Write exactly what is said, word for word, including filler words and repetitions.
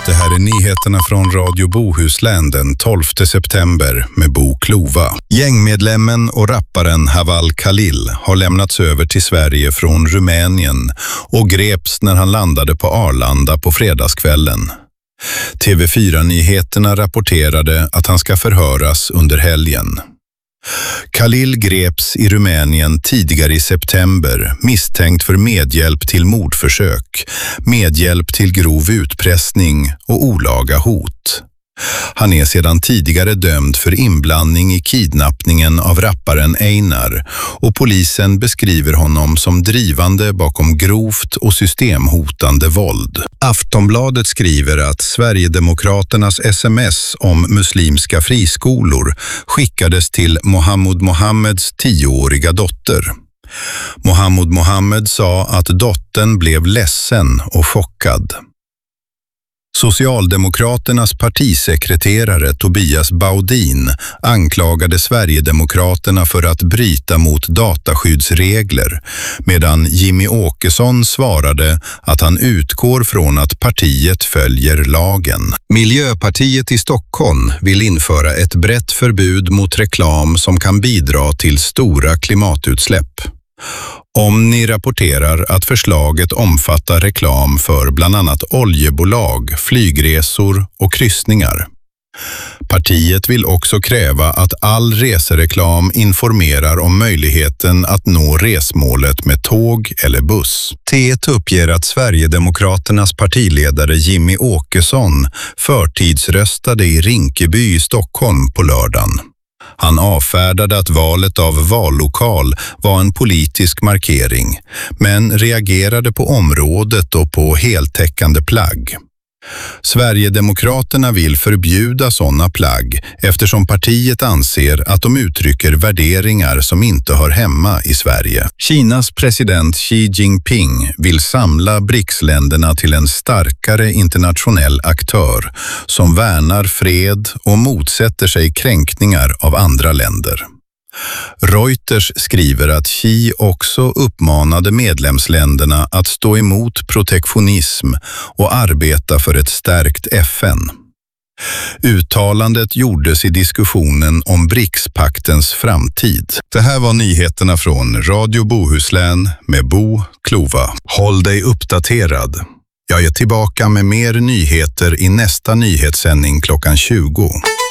Det här är nyheterna från Radio Bohuslän den tolfte september med Bo Klova. Gängmedlemmen och rapparen Haval Khalil har lämnats över till Sverige från Rumänien och greps när han landade på Arlanda på fredagskvällen. T V fyra-nyheterna rapporterade att han ska förhöras under helgen. Khalil greps i Rumänien tidigare i september misstänkt för medhjälp till mordförsök, medhjälp till grov utpressning och olaga hot. Han är sedan tidigare dömd för inblandning i kidnappningen av rapparen Einar och polisen beskriver honom som drivande bakom grovt och systemhotande våld. Aftonbladet skriver att Sverigedemokraternas sms om muslimska friskolor skickades till Mohammed Mohammeds tioåriga dotter. Mohammed Mohammed sa att dottern blev ledsen och chockad. Socialdemokraternas partisekreterare Tobias Baudin anklagade Sverigedemokraterna för att bryta mot dataskyddsregler, medan Jimmy Åkesson svarade att han utgår från att partiet följer lagen. Miljöpartiet i Stockholm vill införa ett brett förbud mot reklam som kan bidra till stora klimatutsläpp. Omni rapporterar att förslaget omfattar reklam för bland annat oljebolag, flygresor och kryssningar. Partiet vill också kräva att all resereklam informerar om möjligheten att nå resmålet med tåg eller buss. T ett uppger att Sverigedemokraternas partiledare Jimmy Åkesson förtidsröstade i Rinkeby i Stockholm på lördagen. Han avfärdade att valet av vallokal var en politisk markering, men reagerade på området och på heltäckande plagg. Sverigedemokraterna vill förbjuda sådana plagg eftersom partiet anser att de uttrycker värderingar som inte hör hemma i Sverige. Kinas president Xi Jinping vill samla B R I C S-länderna till en starkare internationell aktör som värnar fred och motsätter sig kränkningar av andra länder. Reuters skriver att Xi också uppmanade medlemsländerna att stå emot protektionism och arbeta för ett stärkt F N. Uttalandet gjordes i diskussionen om B R I C S-paktens framtid. Det här var nyheterna från Radio Bohuslän med Bo Klova. Håll dig uppdaterad. Jag är tillbaka med mer nyheter i nästa nyhetssändning klockan tjugo.